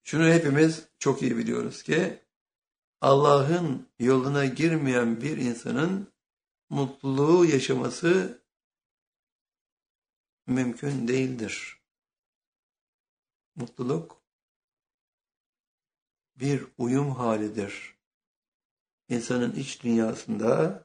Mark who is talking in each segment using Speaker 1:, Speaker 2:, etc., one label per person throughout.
Speaker 1: Şunu hepimiz çok iyi biliyoruz ki Allah'ın yoluna girmeyen bir insanın mutluluğu yaşaması mümkün değildir. Mutluluk bir uyum halidir. İnsanın iç dünyasında,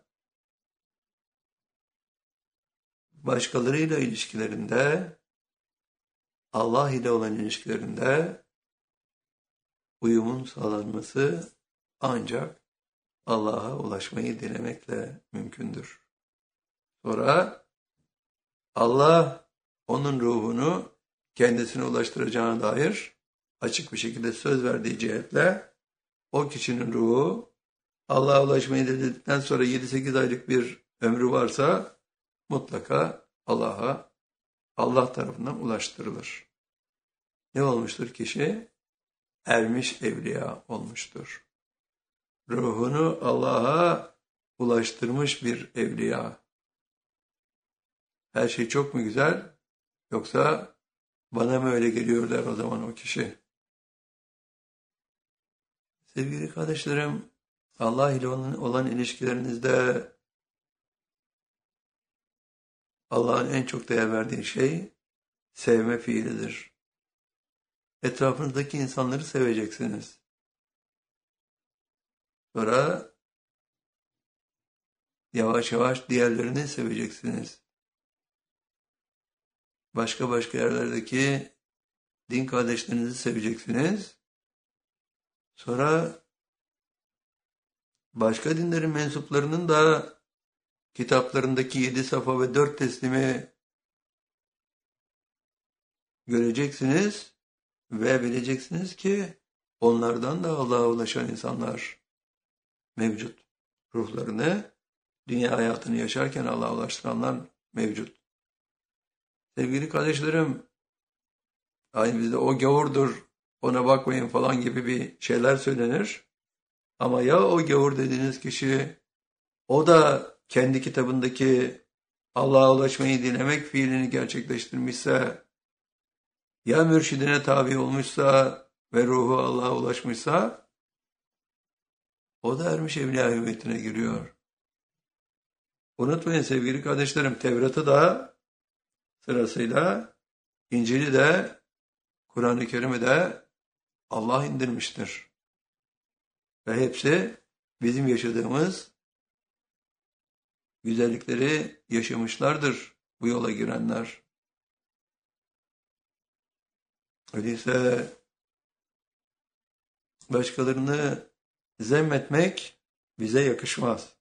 Speaker 1: başkalarıyla ilişkilerinde, Allah ile olan ilişkilerinde uyumun sağlanması ancak Allah'a ulaşmayı dilemekle mümkündür. Sonra Allah onun ruhunu kendisine ulaştıracağına dair açık bir şekilde söz verdiği cihetle o kişinin ruhu Allah'a ulaşmayı diledikten sonra 7-8 aylık bir ömrü varsa mutlaka Allah tarafından ulaştırılır. Ne olmuştur kişi? Ermiş evliya olmuştur. Ruhunu Allah'a ulaştırmış bir evliya. Her şey çok mu güzel? Yoksa bana mı öyle geliyor der o zaman o kişi. Sevgili kardeşlerim, Allah ile olan ilişkilerinizde Allah'ın en çok değer verdiği şey sevme fiilidir. Etrafınızdaki insanları seveceksiniz. Sonra yavaş yavaş diğerlerini seveceksiniz. Başka yerlerdeki din kardeşlerinizi seveceksiniz. Sonra başka dinlerin mensuplarının da kitaplarındaki 7 safa ve 4 teslimi göreceksiniz ve bileceksiniz ki onlardan da Allah'a ulaşan insanlar mevcut. Ruhlarını, dünya hayatını yaşarken Allah'a ulaştıranlar mevcut. Sevgili kardeşlerim, aynı bizde o gavurdur, ona bakmayın falan gibi bir şeyler söylenir. Ama ya o gavur dediğiniz kişi, o da kendi kitabındaki Allah'a ulaşmayı dilemek fiilini gerçekleştirmişse, ya mürşidine tabi olmuşsa ve ruhu Allah'a ulaşmışsa, o da ermiş evliya hüviyetine giriyor. Unutmayın sevgili kardeşlerim, Tevrat'ı da sırasıyla, İncil'i de, Kur'an-ı Kerim'i de Allah indirmiştir. Ve hepsi bizim yaşadığımız güzellikleri yaşamışlardır bu yola girenler. Öyleyse başkalarını zemmetmek bize yakışmaz.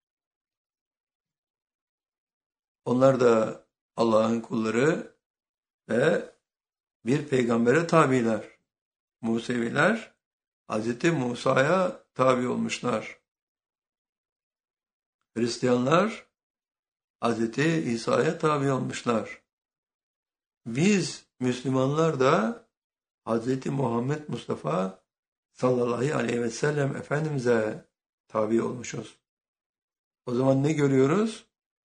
Speaker 1: Onlar da Allah'ın kulları ve bir peygambere tabiler. Museviler Hz. Musa'ya tabi olmuşlar. Hristiyanlar Hz. İsa'ya tabi olmuşlar. Biz Müslümanlar da Hz. Muhammed Mustafa sallallahu aleyhi ve sellem Efendimiz'e tabi olmuşuz. O zaman ne görüyoruz?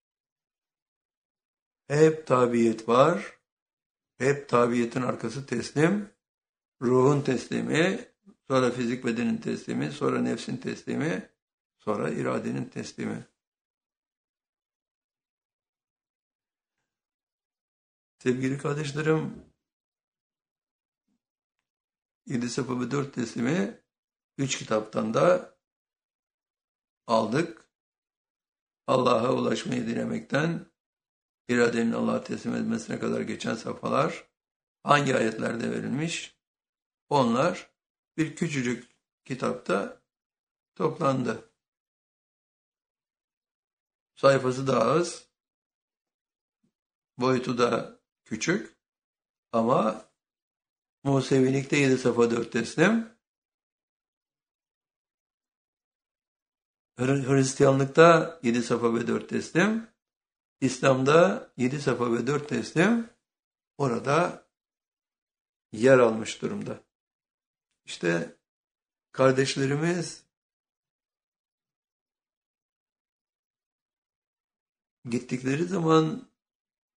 Speaker 1: Hep tabiyet var. Hep tabiyetin arkası teslim. Ruhun teslimi, sonra fizik bedenin teslimi, sonra nefsin teslimi, sonra iradenin teslimi. Sevgili kardeşlerim, 7 safa ve 4 teslimi 3 kitaptan da aldık. Allah'a ulaşmayı dilemekten iradenin Allah'a teslim edilmesine kadar geçen safhalar hangi ayetlerde verilmiş? Onlar bir küçücük kitapta toplandı. Sayfası da az, boyutu da küçük ama Musevilikte 7 safa 4 teslim, Hristiyanlıkta 7 safa ve 4 teslim, İslam'da 7 safa ve 4 teslim orada yer almış durumda. İşte kardeşlerimiz gittikleri zaman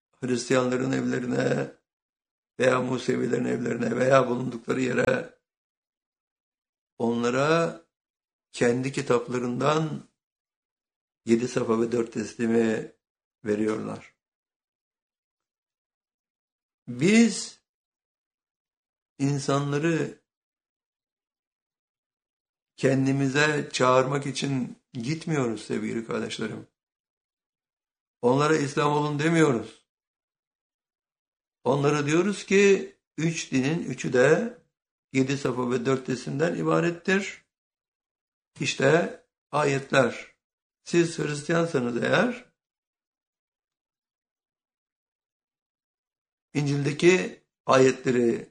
Speaker 1: Hristiyanların evlerine veya Musevilerin evlerine veya bulundukları yere onlara kendi kitaplarından 7 safa ve 4 teslimi veriyorlar. Biz insanları kendimize çağırmak için gitmiyoruz sevgili kardeşlerim. Onlara İslam olun demiyoruz. Onlara diyoruz ki 3 dinin 3'ü de 7 safa ve 4 teslimden ibarettir. İşte ayetler. Siz Hristiyansanız eğer İncil'deki ayetleri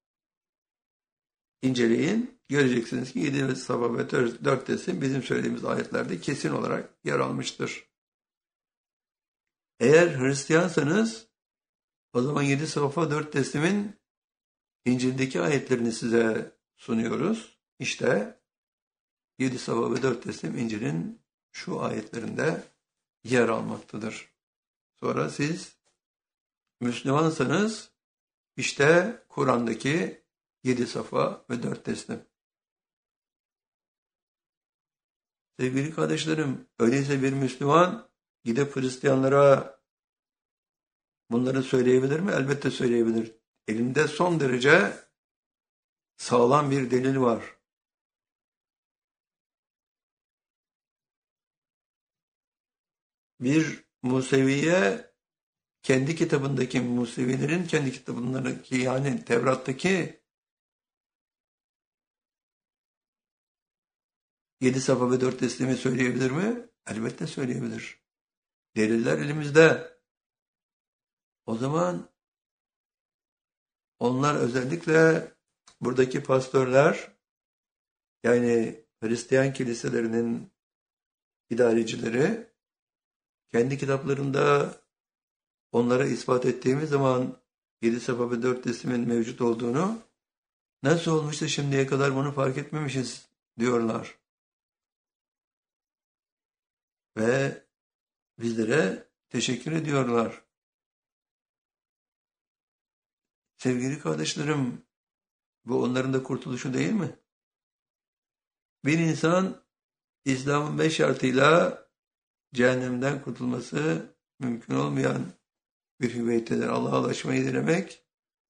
Speaker 1: inceleyin. Göreceksiniz ki 7 safa ve 4 teslim bizim söylediğimiz ayetlerde kesin olarak yer almıştır. Eğer Hristiyansanız o zaman 7 safa 4 teslimin İncil'deki ayetlerini size sunuyoruz. İşte 7 safa ve 4 teslim İncil'in şu ayetlerinde yer almaktadır. Sonra siz Müslümansanız işte Kur'an'daki 7 safa ve 4 teslim. Sevgili kardeşlerim, öyleyse bir Müslüman gidip Hristiyanlara bunları söyleyebilir mi? Elbette söyleyebilir. Elinde son derece sağlam bir delil var. Bir Musevi'ye kendi kitabındaki Musevilerin kendi kitabındaki yani Tevrat'taki 7 safa ve 4 teslimi söyleyebilir mi? Elbette söyleyebilir. Deliller elimizde. O zaman onlar özellikle buradaki pastörler yani Hristiyan kiliselerinin idarecileri kendi kitaplarında onlara ispat ettiğimiz zaman 7 safa ve 4 teslimin mevcut olduğunu nasıl olmuştu şimdiye kadar bunu fark etmemişiz diyorlar. Ve bizlere teşekkür ediyorlar. Sevgili kardeşlerim, bu onların da kurtuluşu değil mi? Bir insan İslam'ın 5 şartıyla cehennemden kurtulması mümkün olmayan bir hüviyettedir. Allah'a ulaşmayı dilemek,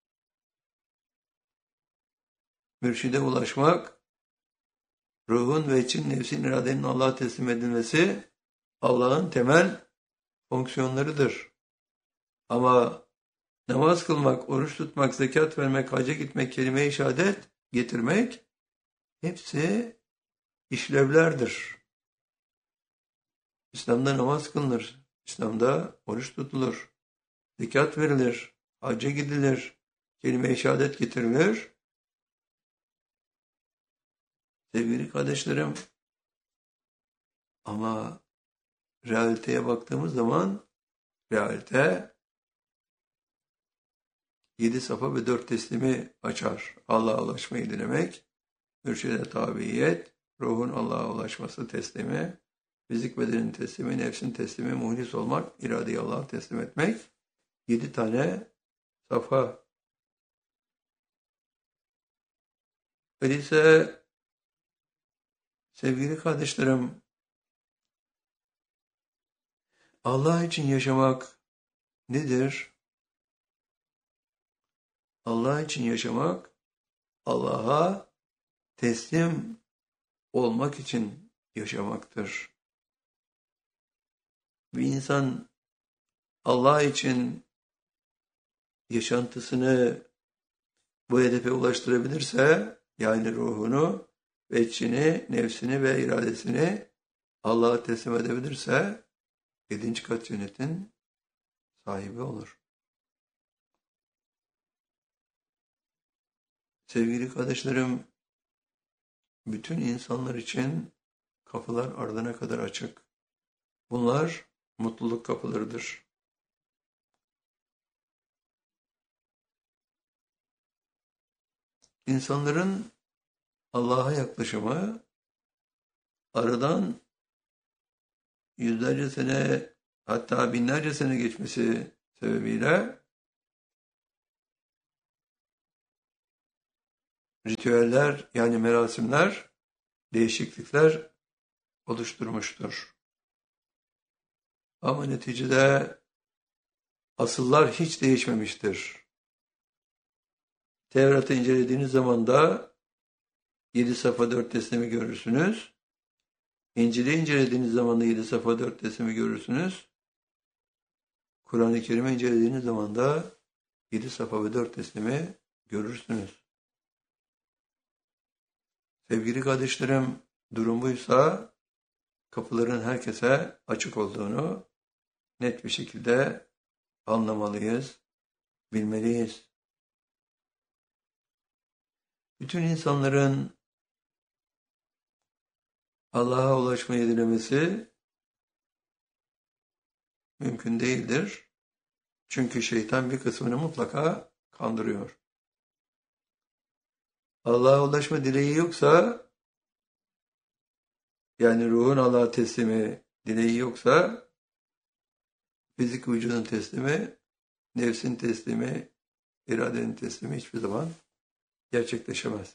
Speaker 1: mürşide ulaşmak, ruhun ve için nefsin iradenin Allah'a teslim edilmesi Allah'ın temel fonksiyonlarıdır. Ama namaz kılmak, oruç tutmak, zekat vermek, hacca gitmek, kelime-i şehadet getirmek hepsi işlevlerdir. İslam'da namaz kılınır, İslam'da oruç tutulur, zekat verilir, hacca gidilir, kelime-i şehadet getirilir. Sevgili kardeşlerim, ama realiteye baktığımız zaman realite 7 safa ve 4 teslimi açar. Allah'a ulaşmayı dilemek, mürşide tabiyet, ruhun Allah'a ulaşması teslimi, fizik bedenin teslimi, nefsin teslimi, muhlis olmak, iradeyi Allah'a teslim etmek. 7 tane safa. Öyleyse sevgili kardeşlerim, Allah için yaşamak nedir? Allah için yaşamak, Allah'a teslim olmak için yaşamaktır. Bir insan Allah için yaşantısını bu hedefe ulaştırabilirse, yani ruhunu, ve içini, nefsini ve iradesini Allah'a teslim edebilirse, 7. kat cennetin sahibi olur. Sevgili kardeşlerim, bütün insanlar için kapılar ardına kadar açık. Bunlar mutluluk kapılarıdır. İnsanların Allah'a yaklaşımı aradan yüzlerce sene hatta binlerce sene geçmesi sebebiyle ritüeller yani merasimler değişiklikler oluşturmuştur. Ama neticede asıllar hiç değişmemiştir. Tevrat'ı incelediğiniz zaman da 7 safa 4 teslimi görürsünüz. İncil'i incelediğiniz zaman da 7 safa 4 teslimi görürsünüz. Kur'an-ı Kerim'i incelediğiniz zaman da 7 safa ve 4 teslimi görürsünüz. Sevgili kardeşlerim, durum buysa kapıların herkese açık olduğunu net bir şekilde anlamalıyız, bilmeliyiz. Bütün insanların Allah'a ulaşmayı dilemesi mümkün değildir. Çünkü şeytan bir kısmını mutlaka kandırıyor. Allah'a ulaşma dileği yoksa, yani ruhun Allah'a teslimi dileği yoksa, fizik vücudun teslimi, nefsin teslimi, iradenin teslimi hiçbir zaman gerçekleşemez.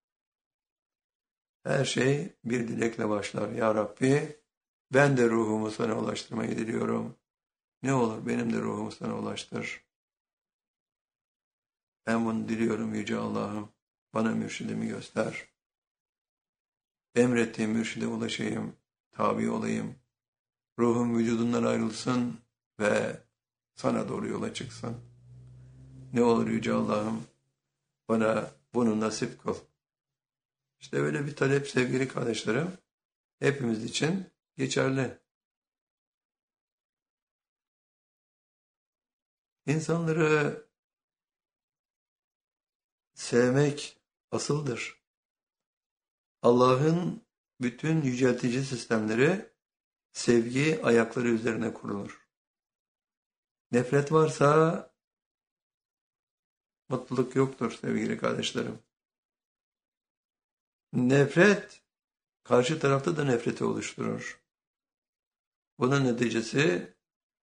Speaker 1: Her şey bir dilekle başlar. Ya Rabbi, ben de ruhumu sana ulaştırmayı diliyorum. Ne olur benim de ruhumu sana ulaştır. Ben bunu diliyorum Yüce Allah'ım. Bana mürşidimi göster. Emrettiğin mürşide ulaşayım, tabi olayım. Ruhum vücudundan ayrılsın ve sana doğru yola çıksın. Ne olur Yüce Allah'ım, bana bunu nasip kıl. İşte öyle bir talep sevgili kardeşlerim, hepimiz için geçerli. İnsanları sevmek asıldır. Allah'ın bütün yüceltici sistemleri sevgi ayakları üzerine kurulur. Nefret varsa mutluluk yoktur sevgili kardeşlerim. Nefret karşı tarafta da nefreti oluşturur. Bunun neticesi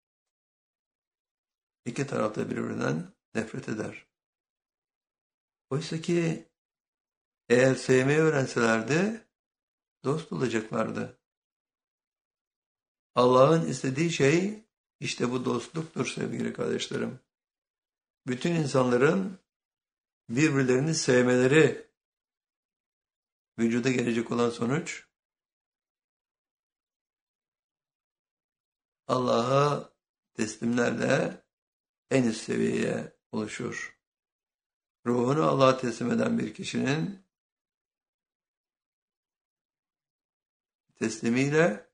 Speaker 1: iki tarafta birbirinden nefret eder. Oysa ki eğer sevmeyi öğrenselerdi dost olacaklardı. Allah'ın istediği şey işte bu dostluktur sevgili kardeşlerim. Bütün insanların birbirlerini sevmeleri vücuda gelecek olan sonuç Allah'a teslimlerle en üst seviyeye ulaşır. Ruhunu Allah'a teslim eden bir kişinin teslimiyle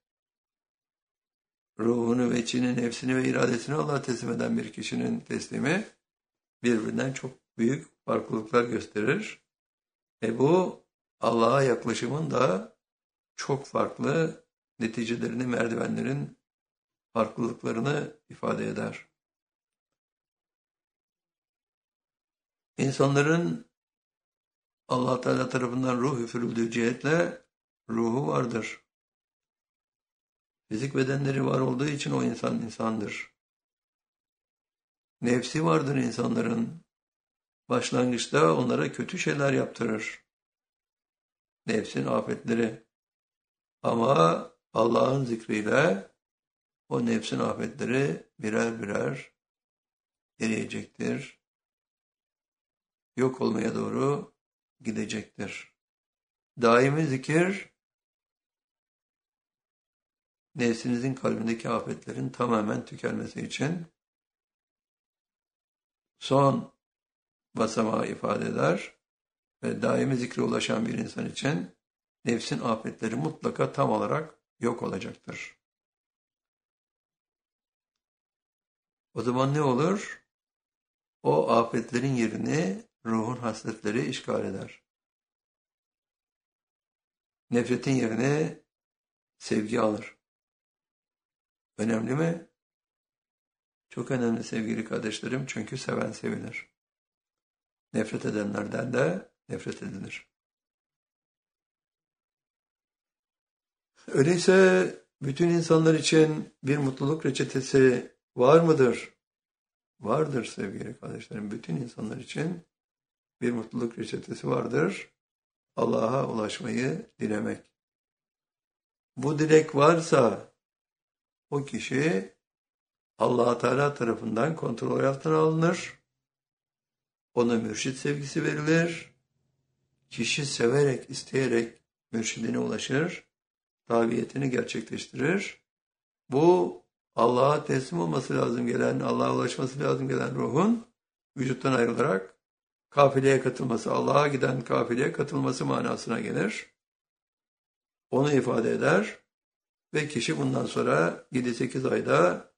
Speaker 1: ruhunu ve içini, nefsini ve iradesini Allah'a teslim eden bir kişinin teslimi birbirinden çok büyük farklılıklar gösterir. Bu Allah'a yaklaşımın da çok farklı neticelerini, merdivenlerin farklılıklarını ifade eder. İnsanların Allah Teala tarafından ruh üfürüldüğü cihetle ruhu vardır. Fizik bedenleri var olduğu için o insan insandır. Nefsi vardır insanların. Başlangıçta onlara kötü şeyler yaptırır. Nefsin afetleri. Ama Allah'ın zikriyle o nefsin afetleri birer birer eriyecektir. Yok olmaya doğru gidecektir. Daimi zikir, nefsinizin kalbindeki afetlerin tamamen tükenmesi için son basamağı ifade eder ve daimi zikre ulaşan bir insan için nefsin afetleri mutlaka tam olarak yok olacaktır. O zaman ne olur? O afetlerin yerini ruhun hasletleri işgal eder. Nefretin yerine sevgi alır. Önemli mi? Çok önemli sevgili kardeşlerim, çünkü seven sevilir. Nefret edenlerden de nefret edilir. Öyleyse bütün insanlar için bir mutluluk reçetesi var mıdır? Vardır sevgili kardeşlerim. Bütün insanlar için bir mutluluk reçetesi vardır. Allah'a ulaşmayı dilemek. Bu dilek varsa o kişi Allah Teala tarafından kontrol altına alınır. Ona mürşit sevgisi verilir. Kişi severek, isteyerek mürşidine ulaşır. Tabiyetini gerçekleştirir. Bu Allah'a teslim olması lazım gelen, Allah'a ulaşması lazım gelen ruhun vücuttan ayrılarak kafileye katılması, Allah'a giden kafileye katılması manasına gelir. Onu ifade eder ve kişi bundan sonra 7-8 ayda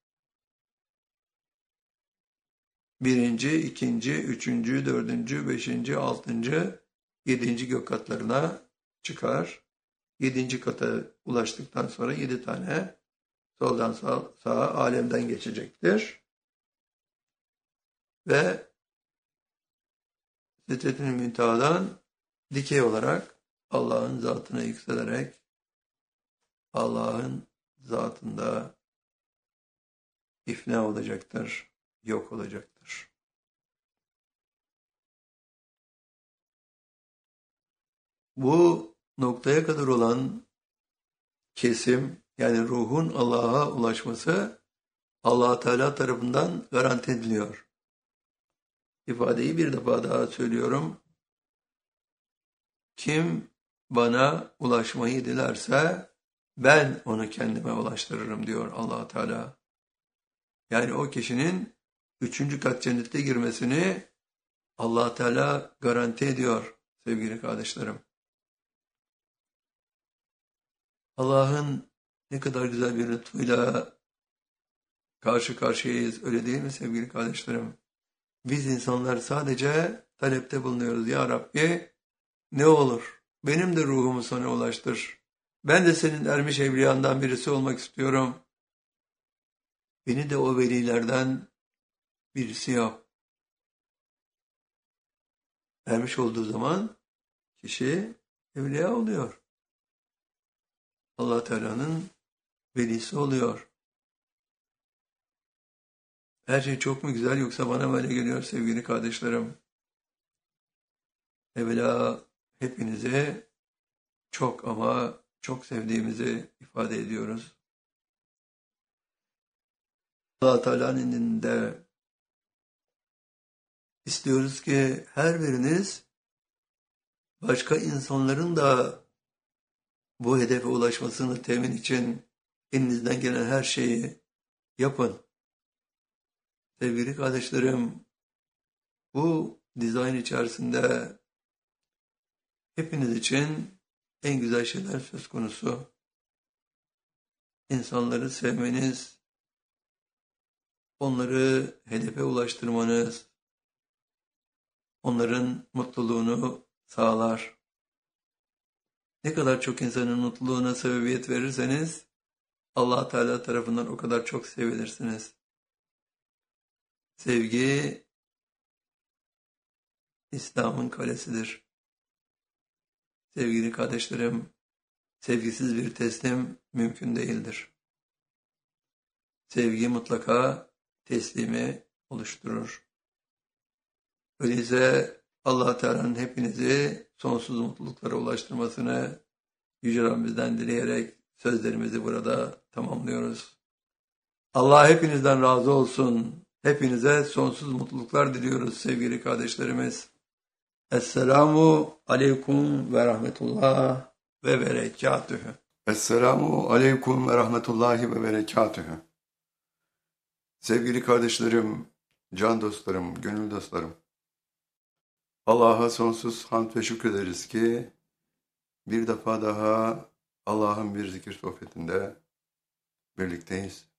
Speaker 1: birinci, ikinci, üçüncü, dördüncü, beşinci, altıncı, yedinci gök katlarına çıkar. 7. kata ulaştıktan sonra 7 tane soldan sağa alemden geçecektir. Ve Sidret-i Münteha'dan dikey olarak Allah'ın zatına yükselerek Allah'ın zatında ifna olacaktır, yok olacaktır. Bu noktaya kadar olan kesim, yani ruhun Allah'a ulaşması Allah Teala tarafından garanti ediliyor. İfadeyi bir defa daha söylüyorum. Kim bana ulaşmayı dilerse ben onu kendime ulaştırırım diyor Allah Teala. Yani o kişinin 3. kat cennete girmesini Allah Teala garanti ediyor sevgili kardeşlerim. Allah'ın ne kadar güzel bir lütfuyla karşı karşıyayız, öyle değil mi sevgili kardeşlerim? Biz insanlar sadece talepte bulunuyoruz. Ya Rabbi, ne olur benim de ruhumu sana ulaştır. Ben de senin ermiş evliyandan birisi olmak istiyorum. Beni de o velilerden birisi yap. Ermiş olduğu zaman kişi evliya oluyor. Allah Teala'nın velisi oluyor. Her şey çok mu güzel, yoksa bana böyle geliyor sevgili kardeşlerim? Evvela hepinize çok ama çok sevdiğimizi ifade ediyoruz. Allah Teala'nın indinde istiyoruz ki her biriniz başka insanların da bu hedefe ulaşmasını temin için elinizden gelen her şeyi yapın. Sevgili kardeşlerim, bu dizayn içerisinde hepiniz için en güzel şeyler söz konusu. İnsanları sevmeniz, onları hedefe ulaştırmanız, onların mutluluğunu sağlar. Ne kadar çok insanın mutluluğuna sebebiyet verirseniz, Allah Teala tarafından o kadar çok sevilirsiniz. Sevgi, İslam'ın kalesidir. Sevgili kardeşlerim, sevgisiz bir teslim mümkün değildir. Sevgi mutlaka teslimi oluşturur. Öyleyse Allah Teala'nın hepinizi sonsuz mutluluklara ulaştırmasını Yüce Rabbimizden dileyerek sözlerimizi burada tamamlıyoruz. Allah hepinizden razı olsun. Hepinize sonsuz mutluluklar diliyoruz sevgili kardeşlerimiz. Esselamu aleyküm ve rahmetullah ve berekatühü.
Speaker 2: Esselamu aleyküm ve rahmetullahi ve berekatühü. Sevgili kardeşlerim, can dostlarım, gönül dostlarım. Allah'a sonsuz hamd ve şükrederiz ki bir defa daha Allah'ın bir zikir sohbetinde birlikteyiz.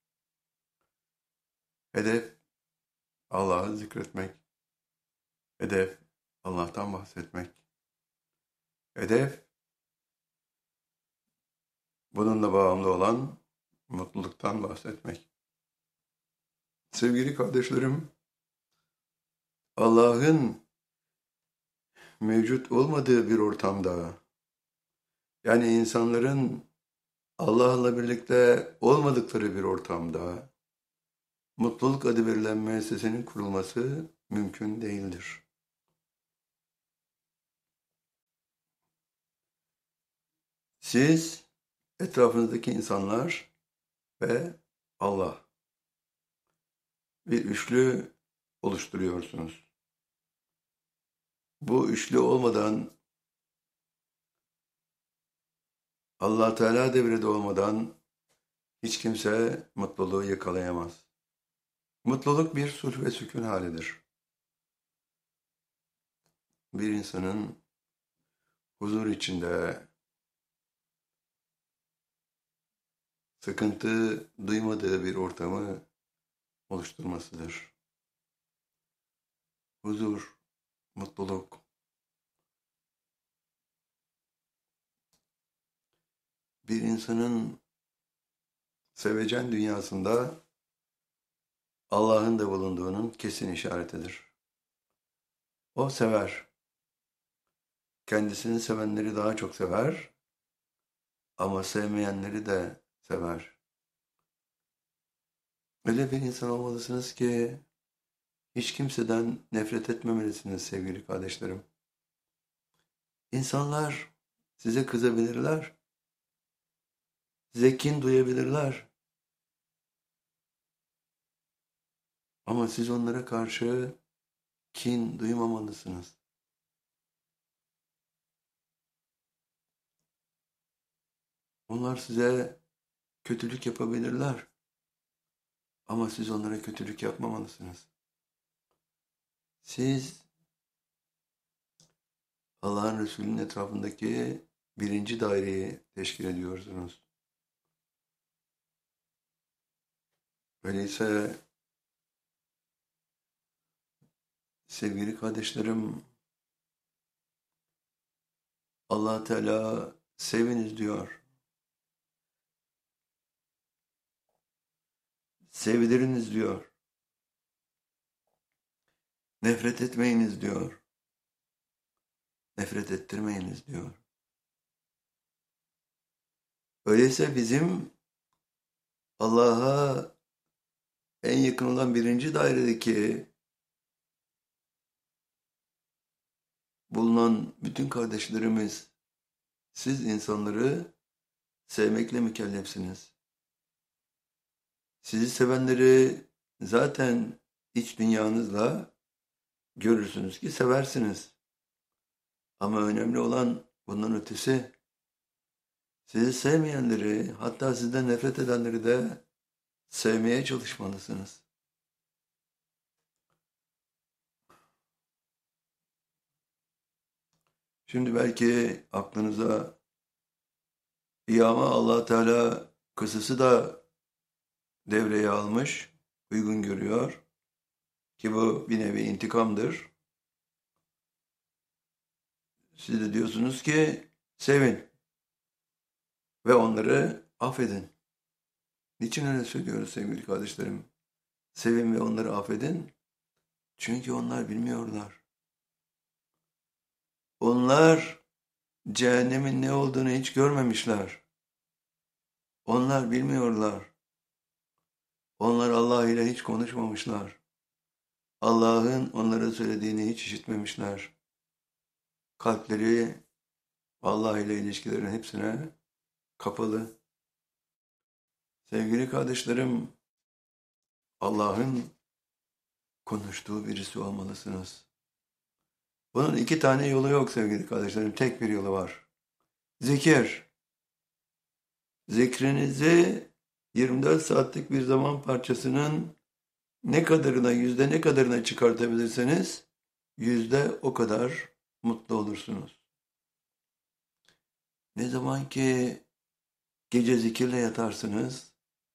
Speaker 2: Hedef Allah'ı zikretmek. Hedef Allah'tan bahsetmek. Hedef bununla bağımlı olan mutluluktan bahsetmek. Sevgili kardeşlerim, Allah'ın mevcut olmadığı bir ortamda, yani insanların Allah'la birlikte olmadıkları bir ortamda, mutluluk adı verilen müessesenin kurulması mümkün değildir. Siz, etrafınızdaki insanlar ve Allah bir üçlü oluşturuyorsunuz. Bu üçlü olmadan, Allah Teala devrede olmadan hiç kimse mutluluğu yakalayamaz. Mutluluk bir sulh ve sükun halidir. Bir insanın huzur içinde, sıkıntı duymadığı bir ortamı oluşturmasıdır. Huzur, mutluluk. Bir insanın sevecen dünyasında Allah'ın da bulunduğunun kesin işaretidir. O sever. Kendisini sevenleri daha çok sever ama sevmeyenleri de sever. Öyle bir insan olmalısınız ki hiç kimseden nefret etmemelisiniz sevgili kardeşlerim. İnsanlar size kızabilirler, size kin duyabilirler. Ama siz onlara karşı kin duymamalısınız. Onlar size kötülük yapabilirler. Ama siz onlara kötülük yapmamalısınız. Siz Allah'ın Resulü'nün etrafındaki birinci daireyi teşkil ediyorsunuz. Öyleyse sevgili kardeşlerim, Allah Teala seviniz diyor. Sevdiriniz diyor. Nefret etmeyiniz diyor. Nefret ettirmeyiniz diyor. Öyleyse bizim Allah'a en yakın olan birinci dairedeki bulunan bütün kardeşlerimiz, siz insanları sevmekle mükellefsiniz. Sizi sevenleri zaten iç dünyanızla görürsünüz ki seversiniz. Ama önemli olan bundan ötesi, sizi sevmeyenleri, hatta sizden nefret edenleri de sevmeye çalışmalısınız. Şimdi belki aklınıza iyi ama Allah Teala kısası da devreye almış, uygun görüyor ki bu bir nevi intikamdır. Siz de diyorsunuz ki sevin ve onları affedin. Niçin öyle söylüyoruz sevgili kardeşlerim? Sevin ve onları affedin. Çünkü onlar bilmiyorlar. Onlar cehennemin ne olduğunu hiç görmemişler. Onlar bilmiyorlar. Onlar Allah ile hiç konuşmamışlar. Allah'ın onlara söylediğini hiç işitmemişler. Kalpleri Allah ile ilişkilerin hepsine kapalı. Sevgili kardeşlerim, Allah'ın konuştuğu birisi olmalısınız. Bunun iki tane yolu yok sevgili kardeşlerim. Tek bir yolu var. Zikir. Zikrinizi 24 saatlik bir zaman parçasının ne kadarına, yüzde ne kadarına çıkartabilirseniz yüzde o kadar mutlu olursunuz. Ne zaman ki gece zikirle yatarsınız,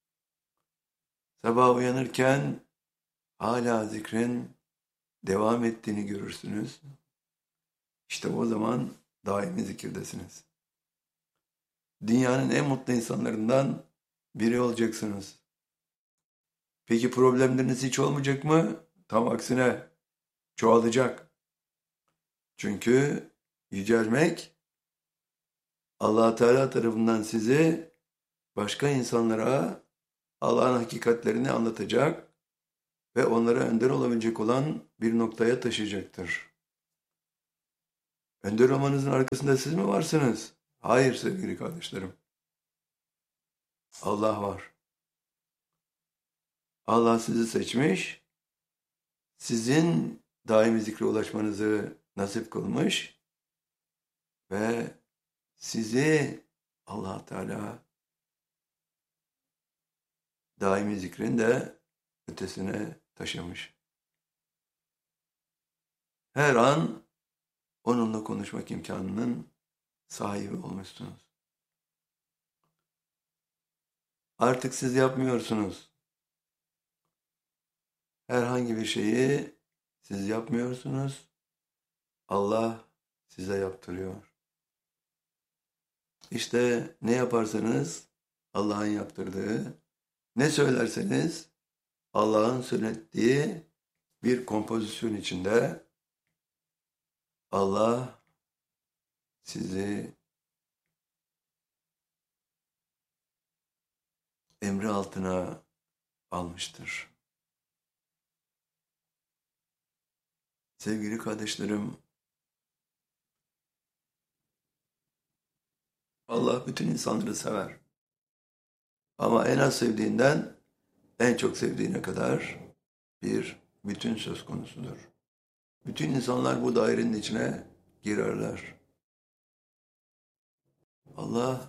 Speaker 2: sabah uyanırken hala zikrin devam ettiğini görürsünüz. İşte o zaman daimi zikirdesiniz. Dünyanın en mutlu insanlarından biri olacaksınız. Peki problemleriniz hiç olmayacak mı? Tam aksine çoğalacak. Çünkü yücelmek Allah Teala tarafından sizi başka insanlara Allah'ın hakikatlerini anlatacak ve onlara önder olabilecek olan bir noktaya taşıyacaktır. Önder olmanızın arkasında siz mi varsınız? Hayır sevgili kardeşlerim. Allah var. Allah sizi seçmiş, sizin daimi zikre ulaşmanızı nasip kılmış ve sizi Allah Teala daimi zikrin de ötesine taşımış. Her an onunla konuşmak imkanının sahibi olmuşsunuz. Artık siz yapmıyorsunuz. Herhangi bir şeyi siz yapmıyorsunuz. Allah size yaptırıyor. İşte ne yaparsanız Allah'ın yaptırdığı, ne söylerseniz Allah'ın söylettiği bir kompozisyon içinde Allah sizi emri altına almıştır. Sevgili kardeşlerim, Allah bütün insanları sever. Ama en az sevdiğinden en çok sevdiğine kadar bir bütün söz konusudur. Bütün insanlar bu dairenin içine girerler. Allah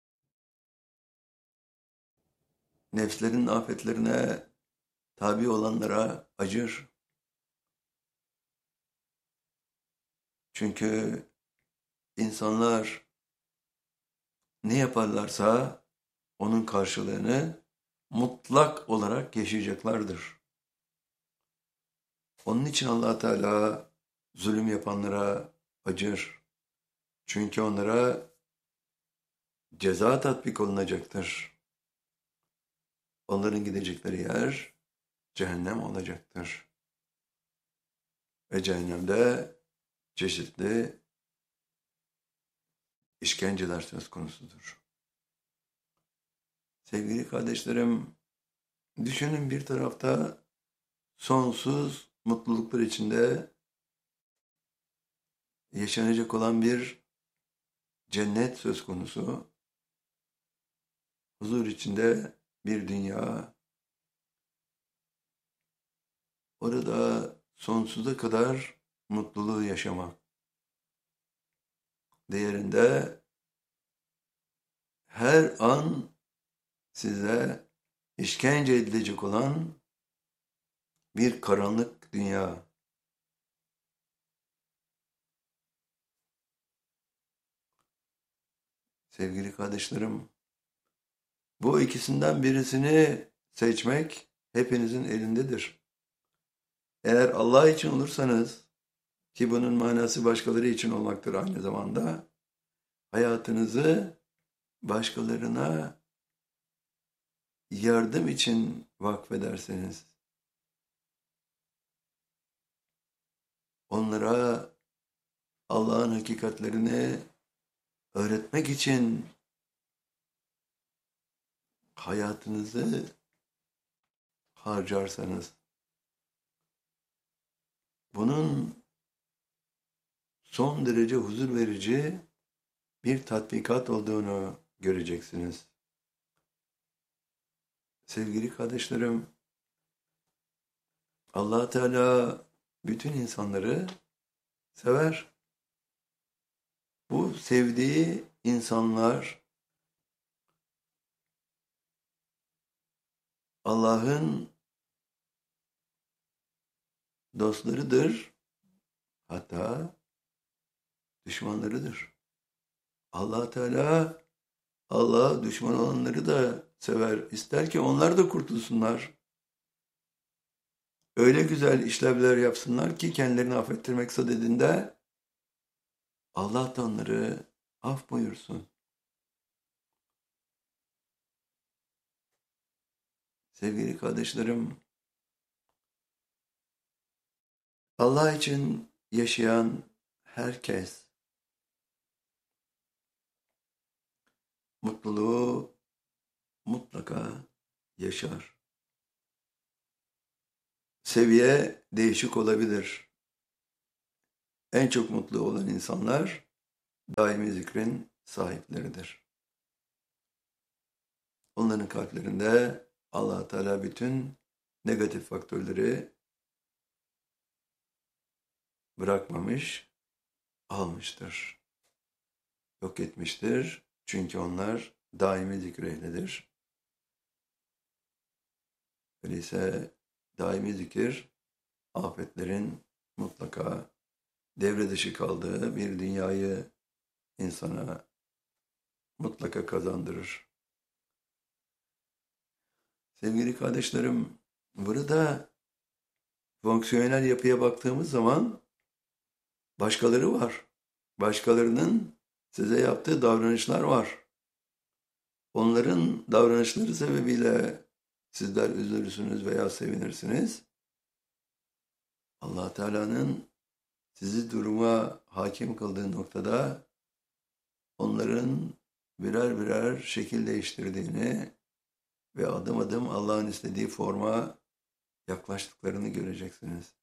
Speaker 2: nefslerin afetlerine tabi olanlara acır. Çünkü insanlar ne yaparlarsa onun karşılığını mutlak olarak yaşayacaklardır. Onun için Allah Teala zulüm yapanlara acır. Çünkü onlara ceza tatbik olunacaktır. Onların gidecekleri yer cehennem olacaktır. Ve cehennemde çeşitli işkenceler söz konusudur. Sevgili kardeşlerim, düşünün bir tarafta sonsuz mutluluklar içinde yaşanacak olan bir cennet söz konusu. Huzur içinde bir dünya. Orada sonsuza kadar mutluluğu yaşamak. Diğerinde her an size işkence edilecek olan bir karanlık dünya. Sevgili kardeşlerim, bu ikisinden birisini seçmek hepinizin elindedir. Eğer Allah için olursanız, ki bunun manası başkaları için olmaktır aynı zamanda, hayatınızı başkalarına yardım için vakfederseniz, onlara Allah'ın hakikatlerini öğretmek için hayatınızı harcarsanız, bunun son derece huzur verici bir tatbikat olduğunu göreceksiniz. Sevgili kardeşlerim, Allah Teala bütün insanları sever. Bu sevdiği insanlar Allah'ın dostlarıdır, hatta düşmanlarıdır. Allah Teala Allah'a düşman olanları da sever. İster ki onlar da kurtulsunlar. Öyle güzel işlevler yapsınlar ki kendilerini affettirmek sadedinde Allah da onları af buyursun. Sevgili kardeşlerim, Allah için yaşayan herkes mutluluğu mutlaka yaşar. Seviye değişik olabilir. En çok mutlu olan insanlar daimi zikrin sahipleridir. Onların kalplerinde Allah Teala bütün negatif faktörleri bırakmamış, almıştır. Yok etmiştir. Çünkü onlar daimi zikir ehlidir. Öyleyse daimi zikir, afetlerin mutlaka devre dışı kaldığı bir dünyayı insana mutlaka kazandırır. Sevgili kardeşlerim, burada fonksiyonel yapıya baktığımız zaman başkaları var. Başkalarının size yaptığı davranışlar var. Onların davranışları sebebiyle sizler üzülürsünüz veya sevinirsiniz. Allah Teala'nın sizi duruma hakim kıldığı noktada onların birer birer şekil değiştirdiğini ve adım adım Allah'ın istediği forma yaklaştıklarını göreceksiniz.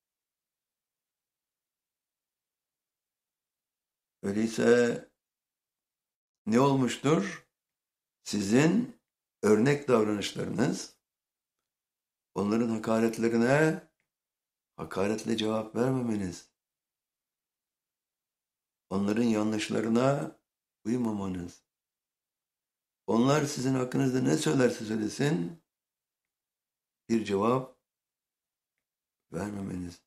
Speaker 2: Öyleyse ne olmuştur? Sizin örnek davranışlarınız, onların hakaretlerine hakaretle cevap vermemeniz, onların yanlışlarına uymamanız, onlar sizin hakkınızda ne söylerse söylesin, bir cevap vermemeniz.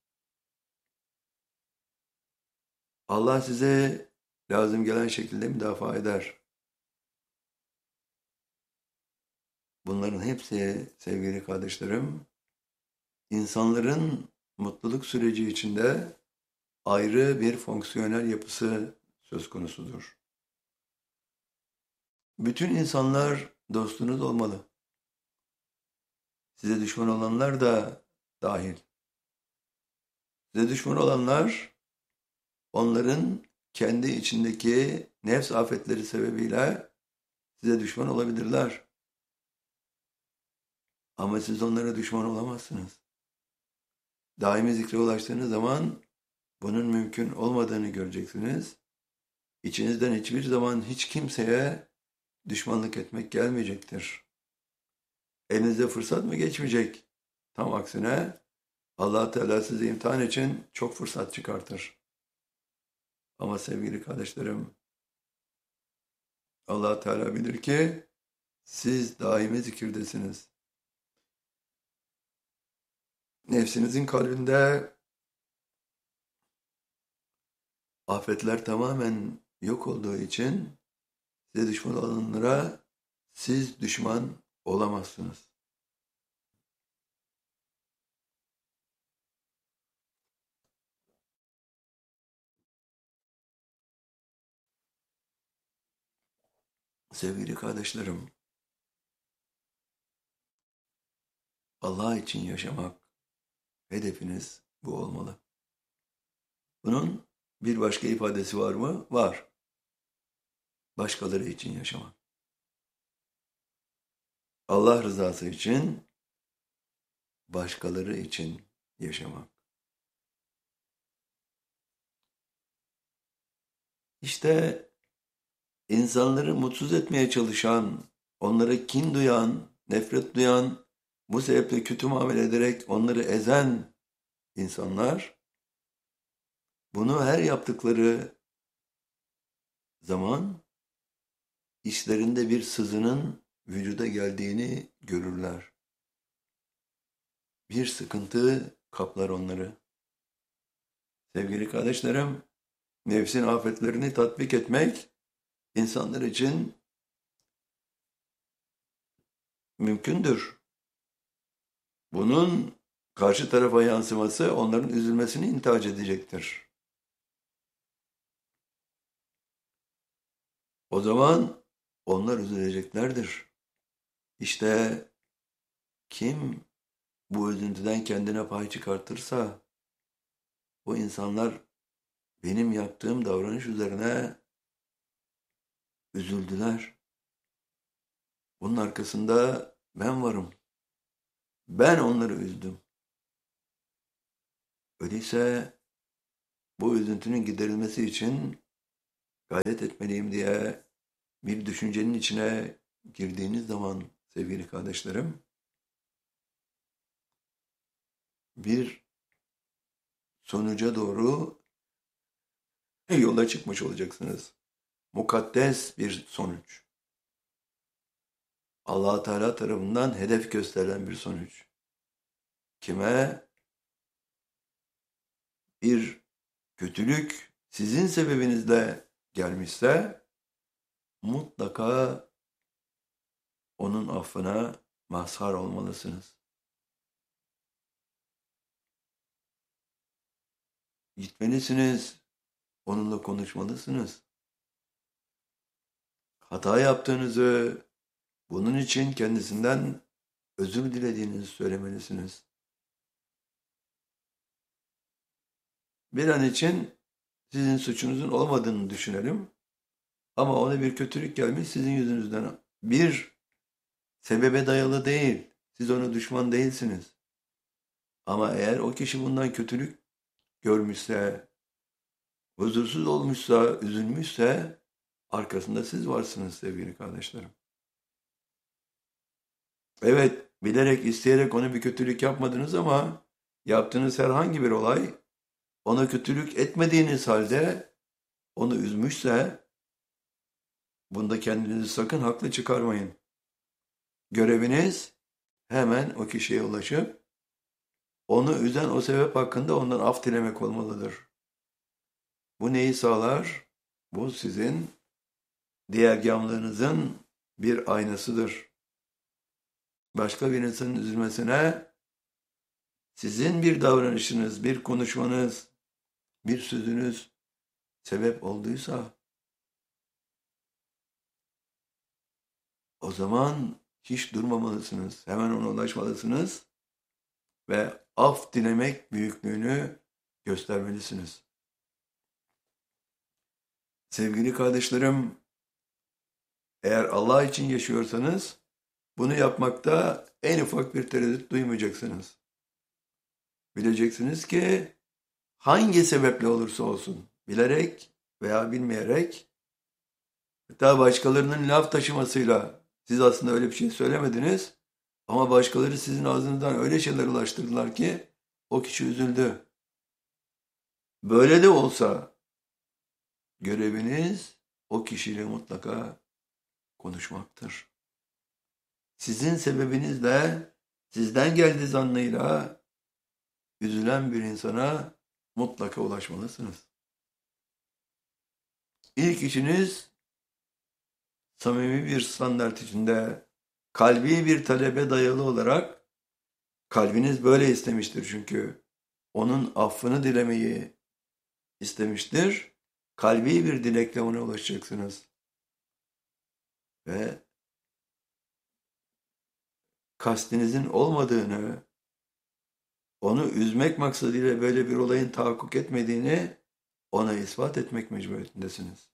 Speaker 2: Allah size lazım gelen şekilde müdafaa eder. Bunların hepsi sevgili kardeşlerim, insanların mutluluk süreci içinde ayrı bir fonksiyonel yapısı söz konusudur. Bütün insanlar dostunuz olmalı. Size düşman olanlar da dahil. Size düşman olanlar, onların kendi içindeki nefs afetleri sebebiyle size düşman olabilirler. Ama siz onlara düşman olamazsınız. Daimi zikre ulaştığınız zaman bunun mümkün olmadığını göreceksiniz. İçinizden hiçbir zaman hiç kimseye düşmanlık etmek gelmeyecektir. Elinize fırsat mı geçmeyecek? Tam aksine Allah Teala sizi imtihan için çok fırsat çıkartır. Ama sevgili kardeşlerim, Allah Teala bilir ki siz daimi zikirdesiniz. Nefsinizin kalbinde afetler tamamen yok olduğu için size düşman olanlara siz düşman olamazsınız. Sevgili kardeşlerim, Allah için yaşamak hedefiniz bu olmalı. Bunun bir başka ifadesi var mı? Var. Başkaları için yaşamak. Allah rızası için, başkaları için yaşamak. İşte insanları mutsuz etmeye çalışan, onlara kin duyan, nefret duyan, bu sebeple kötü muamele ederek onları ezen insanlar, bunu her yaptıkları zaman işlerinde bir sızının vücuda geldiğini görürler. Bir sıkıntı kaplar onları. Sevgili kardeşlerim, nefsin afetlerini tatbik etmek insanlar için mümkündür. Bunun karşı tarafa yansıması onların üzülmesini intihac edecektir. O zaman onlar üzüleceklerdir. İşte kim bu üzüntüden kendine pay çıkartırsa, bu insanlar benim yaptığım davranış üzerine üzüldüler. Bunun arkasında ben varım. Ben onları üzdüm. Öyleyse bu üzüntünün giderilmesi için gayret etmeliyim diye bir düşüncenin içine girdiğiniz zaman sevgili kardeşlerim, bir sonuca doğru yola çıkmış olacaksınız. Mukaddes bir sonuç. Allah Teala tarafından hedef gösterilen bir sonuç. Kime bir kötülük sizin sebebinizle gelmişse mutlaka onun affına mazhar olmalısınız. Gitmelisiniz, onunla konuşmalısınız. Hata yaptığınızı, bunun için kendisinden özür dilediğinizi söylemelisiniz. Bir an için sizin suçunuzun olmadığını düşünelim. Ama ona bir kötülük gelmiş sizin yüzünüzden. Bir sebebe dayalı değil. Siz ona düşman değilsiniz. Ama eğer o kişi bundan kötülük görmüşse, huzursuz olmuşsa, üzülmüşse arkasında siz varsınız sevgili kardeşlerim. Evet, bilerek, isteyerek ona bir kötülük yapmadınız ama yaptığınız herhangi bir olay ona kötülük etmediğiniz halde onu üzmüşse bunda kendinizi sakın haklı çıkarmayın. Göreviniz hemen o kişiye ulaşıp onu üzen o sebep hakkında ondan af dilemek olmalıdır. Bu neyi sağlar? Bu sizin diğergamlığınızın bir aynasıdır. Başka bir insanın üzülmesine sizin bir davranışınız, bir konuşmanız, bir sözünüz sebep olduysa o zaman hiç durmamalısınız. Hemen ona ulaşmalısınız ve af dilemek büyüklüğünü göstermelisiniz. Sevgili kardeşlerim, eğer Allah için yaşıyorsanız bunu yapmakta en ufak bir tereddüt duymayacaksınız. Bileceksiniz ki hangi sebeple olursa olsun, bilerek veya bilmeyerek, hatta başkalarının laf taşımasıyla siz aslında öyle bir şey söylemediniz ama başkaları sizin ağzınızdan öyle şeyler ulaştırdılar ki o kişi üzüldü. Böyle de olsa göreviniz o kişiyle mutlaka konuşmaktır. Sizin sebebinizle, sizden geldiği zannıyla üzülen bir insana mutlaka ulaşmalısınız. İlk işiniz samimi bir standart içinde, kalbi bir talebe dayalı olarak, kalbiniz böyle istemiştir çünkü, onun affını dilemeyi istemiştir. Kalbi bir dilekle ona ulaşacaksınız. Ve kastinizin olmadığını, onu üzmek maksadıyla böyle bir olayın tahakkuk etmediğini ona ispat etmek mecburiyetindesiniz.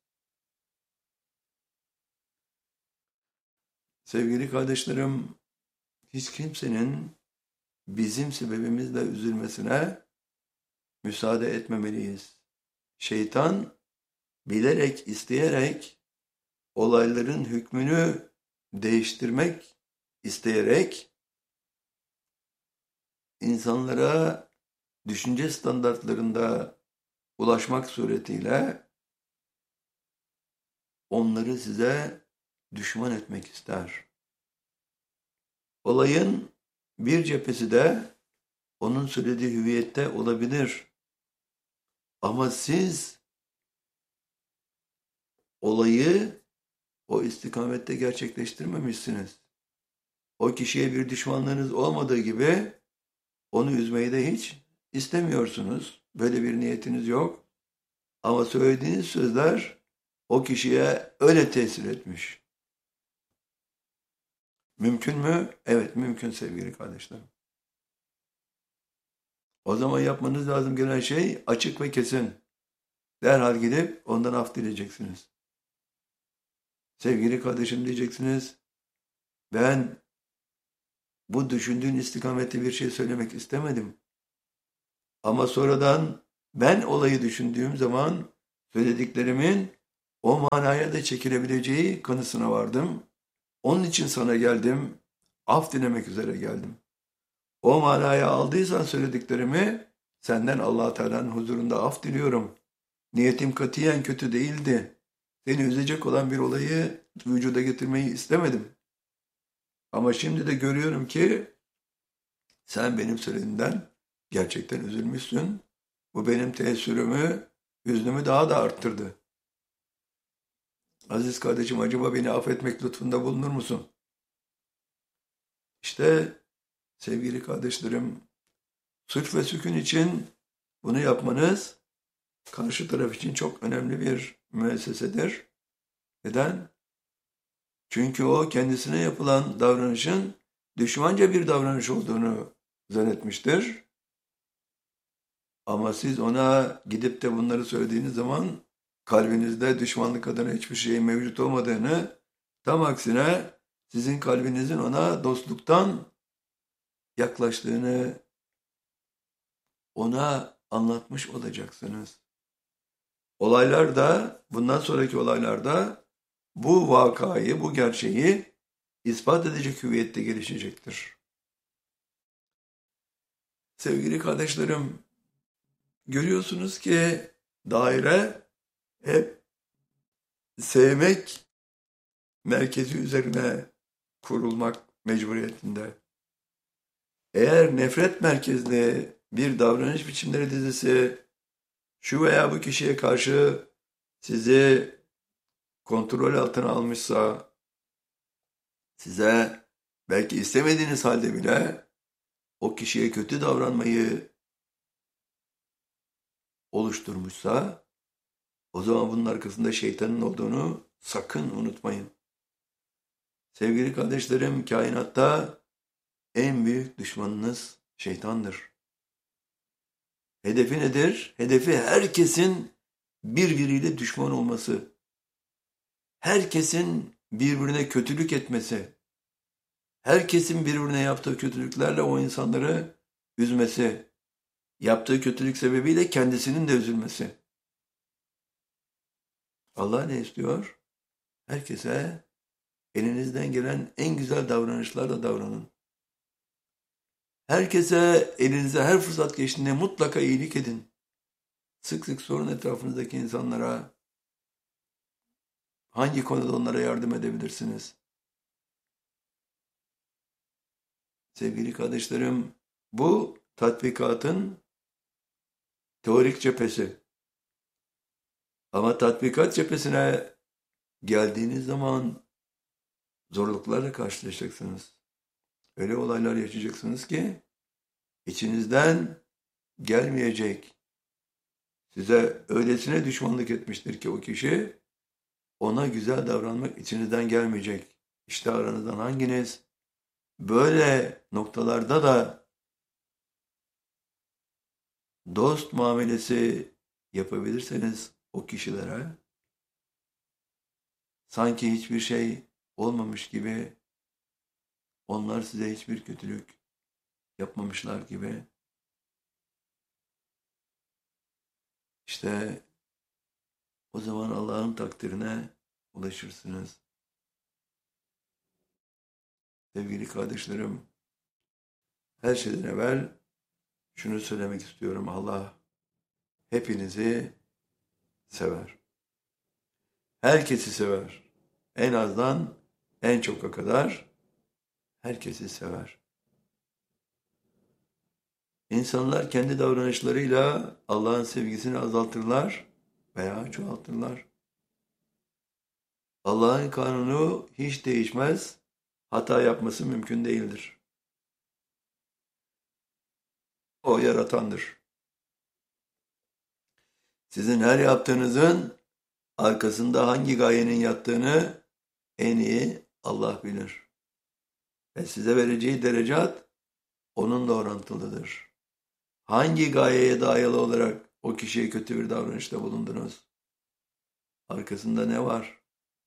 Speaker 2: Sevgili kardeşlerim, hiç kimsenin bizim sebebimizle üzülmesine müsaade etmemeliyiz. Şeytan bilerek, isteyerek olayların hükmünü değiştirmek isteyerek insanlara düşünce standartlarında ulaşmak suretiyle onları size düşman etmek ister. Olayın bir cephesi de onun söylediği hüviyette olabilir. Ama siz olayı o istikamette gerçekleştirmemişsiniz. O kişiye bir düşmanlığınız olmadığı gibi onu üzmeyi de hiç istemiyorsunuz. Böyle bir niyetiniz yok. Ama söylediğiniz sözler o kişiye öyle tesir etmiş. Mümkün mü? Evet, mümkün sevgili kardeşlerim. O zaman yapmanız lazım gelen şey açık ve kesin. Derhal gidip ondan af dileyeceksiniz. Sevgili kardeşim diyeceksiniz, ben bu düşündüğün istikamette bir şey söylemek istemedim. Ama sonradan ben olayı düşündüğüm zaman söylediklerimin o manaya da çekilebileceği kanısına vardım. Onun için sana geldim, af dilemek üzere geldim. O manaya aldıysan söylediklerimi, senden Allah Teala'nın huzurunda af diliyorum. Niyetim katiyen kötü değildi. Seni üzecek olan bir olayı vücuda getirmeyi istemedim. Ama şimdi de görüyorum ki sen benim söylediğimden gerçekten üzülmüşsün. Bu benim teessürümü, hüznümü daha da arttırdı. Aziz kardeşim, acaba beni affetmek lütfunda bulunur musun? İşte sevgili kardeşlerim, suç ve sükun için bunu yapmanız karşı taraf için çok önemli bir müessesedir. Neden? Çünkü o kendisine yapılan davranışın düşmanca bir davranış olduğunu zannetmiştir. Ama siz ona gidip de bunları söylediğiniz zaman kalbinizde düşmanlık adına hiçbir şeyin mevcut olmadığını, tam aksine sizin kalbinizin ona dostluktan yaklaştığını ona anlatmış olacaksınız. Olaylar da, bundan sonraki olaylarda bu vakayı, bu gerçeği ispat edecek hüviyette gelişecektir. Sevgili kardeşlerim, görüyorsunuz ki daire hep sevmek merkezi üzerine kurulmak mecburiyetinde. Eğer nefret merkezli bir davranış biçimleri dizisi şu veya bu kişiye karşı sizi kontrol altına almışsa, size belki istemediğiniz halde bile o kişiye kötü davranmayı oluşturmuşsa, o zaman bunun arkasında şeytanın olduğunu sakın unutmayın. Sevgili kardeşlerim, kainatta en büyük düşmanınız şeytandır. Hedefi nedir? Hedefi herkesin birbiriyle düşman olması. Herkesin birbirine kötülük etmesi. Herkesin birbirine yaptığı kötülüklerle o insanları üzmesi. Yaptığı kötülük sebebiyle kendisinin de üzülmesi. Allah ne istiyor? Herkese elinizden gelen en güzel davranışlarla davranın. Herkese elinize her fırsat geçtiğinde mutlaka iyilik edin. Sık sık sorun etrafınızdaki insanlara hangi konuda onlara yardım edebilirsiniz? Sevgili kardeşlerim, bu tatbikatın teorik cephesi. Ama tatbikat cephesine geldiğiniz zaman zorluklarla karşılaşacaksınız. Öyle olaylar yaşayacaksınız ki içinizden gelmeyecek. Size öylesine düşmanlık etmiştir ki o kişi, ona güzel davranmak içinizden gelmeyecek. İşte aranızdan hanginiz böyle noktalarda da dost muamelesi yapabilirseniz o kişilere, sanki hiçbir şey olmamış gibi, onlar size hiçbir kötülük yapmamışlar gibi, işte o zaman Allah'ın takdirine ulaşırsınız. Sevgili kardeşlerim, her şeyden evvel şunu söylemek istiyorum. Allah hepinizi sever. Herkesi sever. En azdan en çoka kadar herkesi sever. İnsanlar kendi davranışlarıyla Allah'ın sevgisini azaltırlar veya çoğaltırlar. Allah'ın kanunu hiç değişmez, hata yapması mümkün değildir. O yaratandır. Sizin her yaptığınızın arkasında hangi gayenin yattığını en iyi Allah bilir. Ve size vereceği derecat onunla orantılıdır. Hangi gayeye dayalı olarak o kişiye kötü bir davranışta bulundunuz? Arkasında ne var?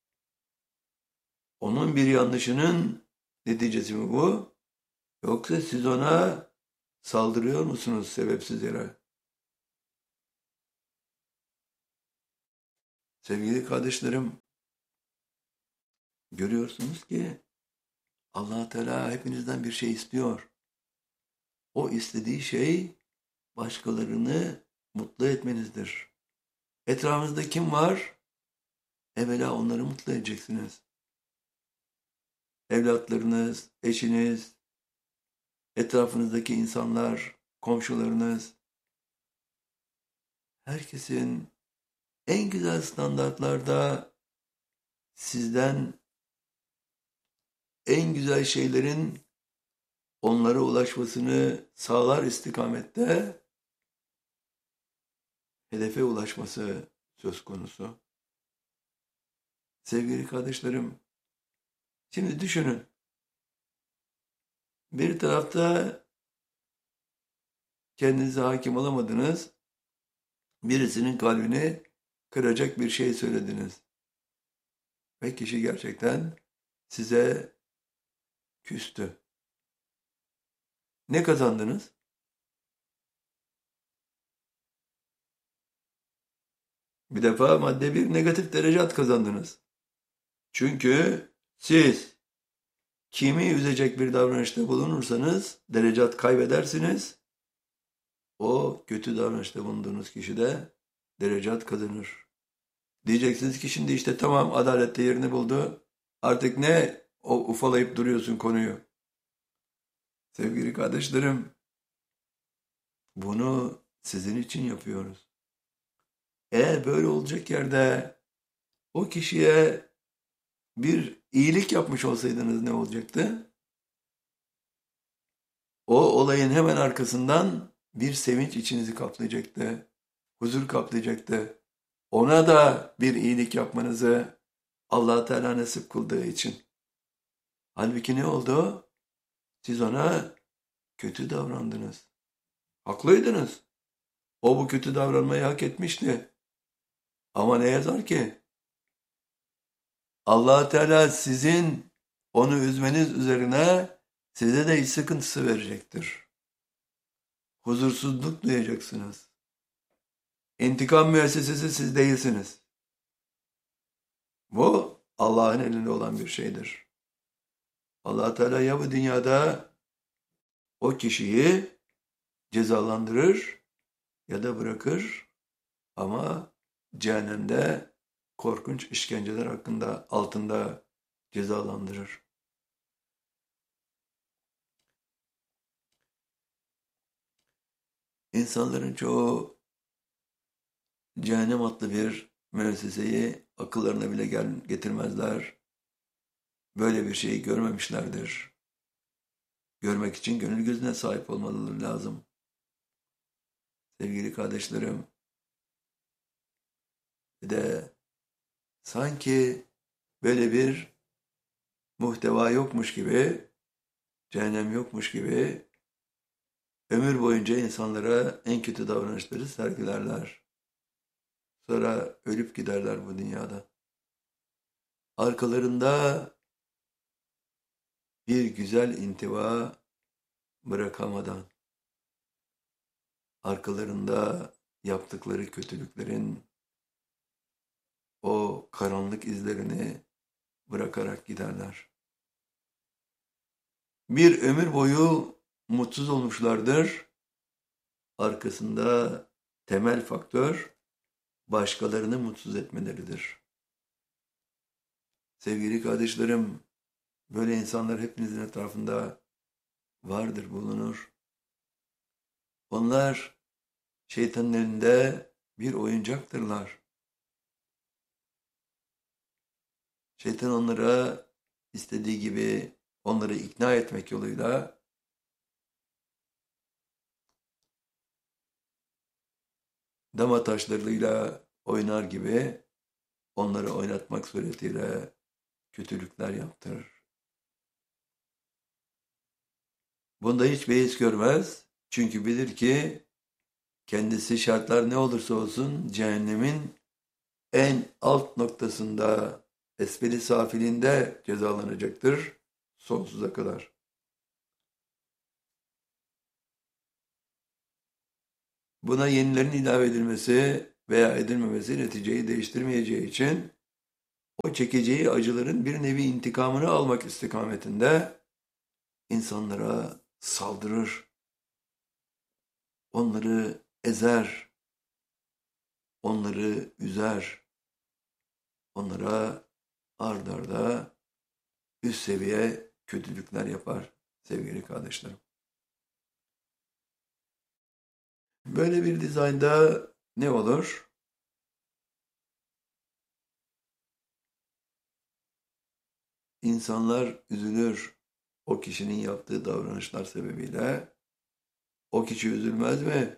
Speaker 2: Onun bir yanlışının neticesi mi bu? Yoksa siz ona saldırıyor musunuz sebepsiz yere? Sevgili kardeşlerim, görüyorsunuz ki Allah Teala hepinizden bir şey istiyor. O istediği şey başkalarını mutlu etmenizdir. Etrafınızda kim var? Evvela onları mutlu edeceksiniz. Evlatlarınız, eşiniz, etrafınızdaki insanlar, komşularınız, herkesin en güzel standartlarda sizden en güzel şeylerin onlara ulaşmasını sağlar istikamette hedefe ulaşması söz konusu. Sevgili kardeşlerim, şimdi düşünün. Bir tarafta kendinize hakim olamadınız, birisinin kalbini kıracak bir şey söylediniz. Ve kişi gerçekten size küstü. Ne kazandınız? Bir defa madde bir negatif derecat kazandınız. Çünkü siz kimi üzecek bir davranışta bulunursanız derecat kaybedersiniz. O kötü davranışta bulunduğunuz kişi de derecat kazanır. Diyeceksiniz ki şimdi işte tamam adalette yerini buldu. Artık ne o ufalayıp duruyorsun konuyu? Sevgili kardeşlerim, bunu sizin için yapıyoruz. Eğer böyle olacak yerde o kişiye bir iyilik yapmış olsaydınız ne olacaktı? O olayın hemen arkasından bir sevinç içinizi kaplayacaktı. Huzur kaplayacaktı. Ona da bir iyilik yapmanızı Allah Teala nasip kıldığı için. Halbuki ne oldu? Siz ona kötü davrandınız. Haklıydınız. O bu kötü davranmayı hak etmişti. Ama ne yazar ki Allah Teala sizin onu üzmeniz üzerine size de iç sıkıntısı verecektir. Huzursuzluk duyacaksınız. İntikam müessesesi siz değilsiniz. Bu Allah'ın elinde olan bir şeydir. Allah Teala ya bu dünyada o kişiyi cezalandırır ya da bırakır ama cehennemde korkunç işkenceler altında cezalandırır. İnsanların çoğu cehennem adlı bir müesseseyi akıllarına bile getirmezler. Böyle bir şeyi görmemişlerdir. Görmek için gönül gözüne sahip olmaları lazım. Sevgili kardeşlerim, de sanki böyle bir muhteva yokmuş gibi, cehennem yokmuş gibi ömür boyunca insanlara en kötü davranışları sergilerler. Sonra ölüp giderler bu dünyada. Arkalarında bir güzel intiva bırakamadan, arkalarında yaptıkları kötülüklerin o karanlık izlerini bırakarak giderler. Bir ömür boyu mutsuz olmuşlardır. Arkasında temel faktör başkalarını mutsuz etmeleridir. Sevgili kardeşlerim, böyle insanlar hepinizin etrafında vardır, bulunur. Onlar şeytanın elinde bir oyuncaktırlar. Şeytan onlara istediği gibi onları ikna etmek yoluyla dama taşlarıyla oynar gibi onları oynatmak suretiyle kötülükler yaptırır. Bunda hiç beis görmez. Çünkü bilir ki kendisi şartlar ne olursa olsun cehennemin en alt noktasında, esfeli safilinde cezalanacaktır sonsuza kadar. Buna yenilerin ilave edilmesi veya edilmemesi neticeyi değiştirmeyeceği için o çekeceği acıların bir nevi intikamını almak istikametinde insanlara saldırır, onları ezer, onları üzer, onlara ard arda üst seviye kötülükler yapar sevgili kardeşlerim. Böyle bir dizaynda ne olur? İnsanlar üzülür o kişinin yaptığı davranışlar sebebiyle. O kişi üzülmez mi?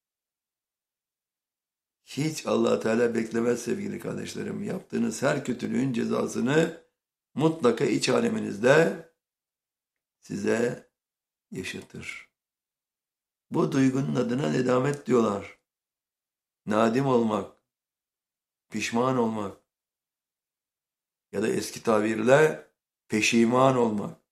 Speaker 2: Hiç Allah Teala beklemez sevgili kardeşlerim. Yaptığınız her kötülüğün cezasını mutlaka iç aleminizde size yaşatır. Bu duygunun adına nedamet diyorlar. Nadim olmak, pişman olmak ya da eski tabirle peşiman olmak.